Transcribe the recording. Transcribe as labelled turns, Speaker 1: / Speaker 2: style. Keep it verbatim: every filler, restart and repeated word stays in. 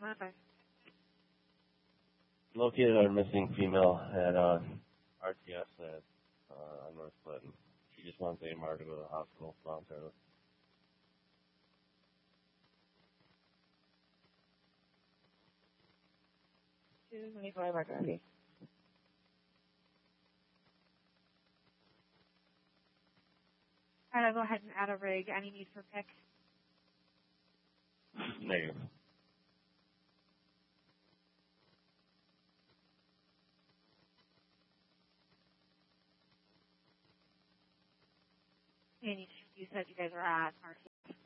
Speaker 1: Okay.
Speaker 2: Located our missing female at uh, R T S at uh, North Clinton. She just wants A M R to go to the hospital voluntarily.
Speaker 1: two twenty-five Mark. All right, I'll go ahead and add a rig. Any need for pick?
Speaker 2: Negative.
Speaker 1: And you, you said you guys are at R T S.